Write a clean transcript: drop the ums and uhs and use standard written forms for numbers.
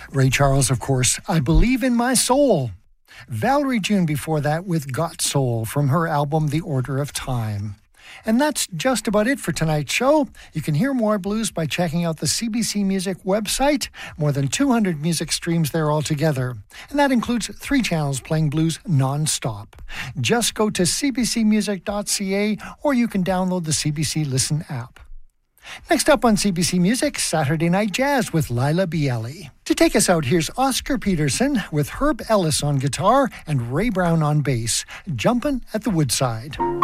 Ray Charles, of course, I Believe in My Soul. Valerie June before that with Got Soul from her album The Order of Time. And that's just about it for tonight's show. You can hear more blues by checking out the CBC Music website. More than 200 music streams there altogether. And that includes 3 channels playing blues non-stop. Just go to cbcmusic.ca or you can download the CBC Listen app. Next up on CBC Music, Saturday Night Jazz with Lila Bialy. To take us out, here's Oscar Peterson with Herb Ellis on guitar and Ray Brown on bass, Jumpin' at the Woodside.